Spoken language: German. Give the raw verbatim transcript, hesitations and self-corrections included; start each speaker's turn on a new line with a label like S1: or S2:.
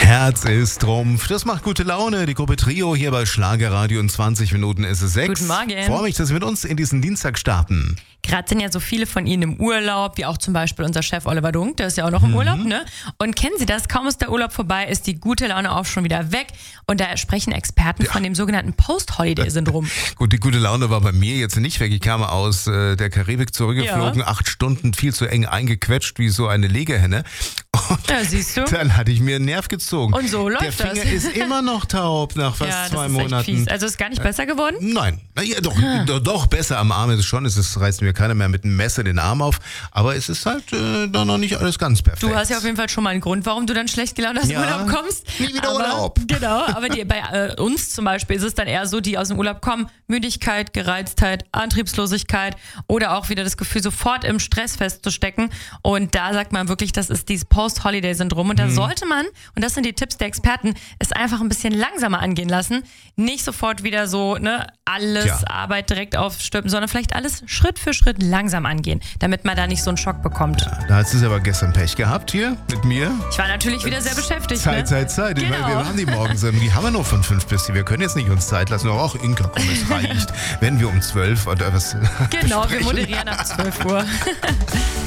S1: Herz ist Trumpf. Das macht gute Laune. Die Gruppe Trio hier bei Schlagerradio. In zwanzig Minuten ist es sechs.
S2: Guten Morgen.
S1: Ich freue mich, dass Sie mit uns in diesen Dienstag starten.
S2: Gerade sind ja so viele von Ihnen im Urlaub, wie auch zum Beispiel unser Chef Oliver Dunk, der ist ja auch noch im mhm. Urlaub, ne? Und kennen Sie das? Kaum ist der Urlaub vorbei, ist die gute Laune auch schon wieder weg. Und da sprechen Experten ja. von dem sogenannten Post-Holiday-Syndrom.
S1: Gut, die gute Laune war bei mir jetzt nicht weg. Ich kam aus äh, der Karibik zurückgeflogen,
S2: ja.
S1: acht Stunden viel zu eng eingequetscht wie so eine Legehenne. Und
S2: ja, siehst du.
S1: Dann hatte ich mir einen Nerv gezogen.
S2: Und so läuft das.
S1: Der Finger ist immer noch taub nach fast
S2: ja,
S1: zwei
S2: das ist
S1: Monaten.
S2: Echt fies. Also ist gar nicht besser geworden?
S1: Nein, ja, doch, doch, doch, besser am Arm ist es schon. Es ist, reißt mir keiner mehr mit einem Messer den Arm auf. Aber es ist halt äh, doch noch nicht alles ganz perfekt.
S2: Du hast ja auf jeden Fall schon mal einen Grund, warum du dann schlecht gelaunt aus dem
S1: ja,
S2: Urlaub kommst.
S1: Nie wieder
S2: aber,
S1: Urlaub.
S2: Genau, aber die, bei äh, uns zum Beispiel ist es dann eher so, die aus dem Urlaub kommen, Müdigkeit, Gereiztheit, Antriebslosigkeit oder auch wieder das Gefühl, sofort im Stress festzustecken. Und da sagt man wirklich, das ist dieses Post-Holiday-Syndrom. Und da mhm. sollte man, und das sind die Tipps der Experten, es einfach ein bisschen langsamer angehen lassen. Nicht sofort wieder so, ne, alles ja. Arbeit direkt aufstülpen, sondern vielleicht alles Schritt für Schritt langsam angehen, damit man da nicht so einen Schock bekommt.
S1: Ja, da hast du aber gestern Pech gehabt hier mit mir.
S2: Ich war natürlich wieder sehr beschäftigt.
S1: Zeit,
S2: ne?
S1: Zeit, Zeit.
S2: Genau.
S1: Ich meine, wir haben die Morgensendung, die haben wir nur von fünf bis sieben. Wir können jetzt nicht uns Zeit lassen. Aber auch Inka, komm, es reicht. Wenn wir um zwölf oder was
S2: Genau,
S1: besprechen.
S2: wir moderieren ab zwölf Uhr.